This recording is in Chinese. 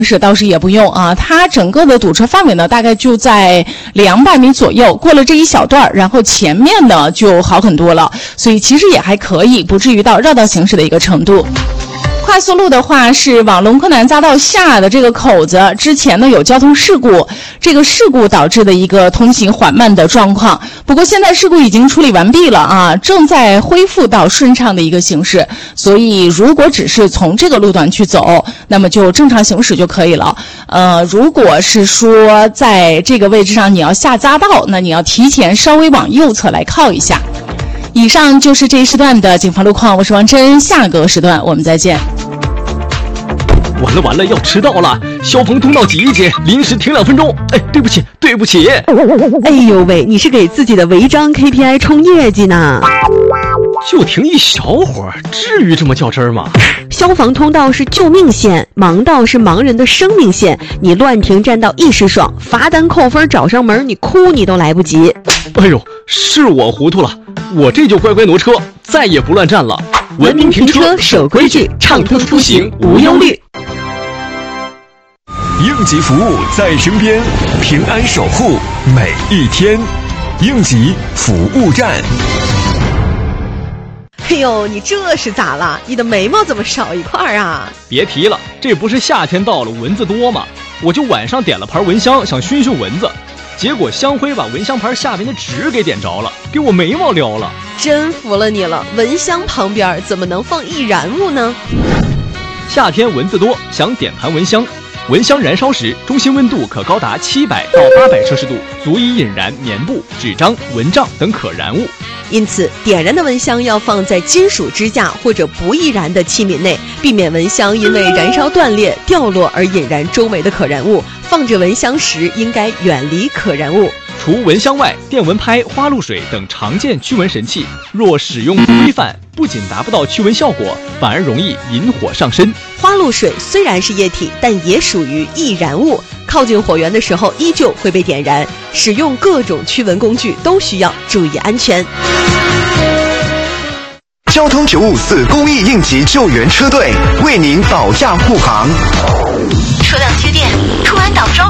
是倒是也不用啊，它整个的堵车范围呢，大概就在200米左右，过了这一小段，然后前面呢就好很多了，所以其实也还可以，不至于到绕道行驶的一个程度。快速路的话是往龙科南匝道下的这个口子，之前呢有交通事故，这个事故导致的一个通行缓慢的状况。不过现在事故已经处理完毕了啊，正在恢复到顺畅的一个行驶，所以如果只是从这个路段去走，那么就正常行驶就可以了。如果是说在这个位置上你要下匝道，那你要提前稍微往右侧来靠一下。以上就是这一时段的警方路况，我是王真，下个时段我们再见。 完了，要迟到了！消防通道挤一挤，临时停2分钟。哎，对不起。 哎呦喂，你是给自己的违章 KPI 冲业绩呢？ 就停一小会儿，至于这么较真吗？ 消防通道是救命线，盲道是盲人的生命线。你乱停占道一时爽，罚单扣分找上门，你哭你都来不及。 哎呦，是我糊涂了，我这就乖乖挪车，再也不乱站了。文明停车，守规矩，畅通出行无忧虑。 应急服务在身边，平安守护每一天。应急服务站。 哎呦，你这是咋了？你的眉毛怎么少一块啊？ 别提了，这不是夏天到了蚊子多吗？我就晚上点了盘蚊香，想熏熏蚊子，结果香灰把蚊香盘下边的纸给点着了，给我眉毛撩了。 真服了你了，蚊香旁边怎么能放易燃物呢？ 夏天蚊子多，想点盘蚊香。蚊香燃烧时，中心温度可高达700到800摄氏度，足以引燃棉布、纸张、蚊帐等可燃物。 因此，点燃的蚊香要放在金属支架或者不易燃的器皿内，避免蚊香因为燃烧断裂、掉落而引燃周围的可燃物。放置蚊香时，应该远离可燃物。 除蚊香外，电蚊拍、花露水等常见驱蚊神器，若使用不规范，不仅达不到驱蚊效果，反而容易引火上身。 花露水虽然是液体，但也属于易燃物，靠近火源的时候依旧会被点燃。使用各种驱蚊工具都需要注意安全。 交通954公益应急救援车队为您保驾护航。 车辆缺电，突然挡桩，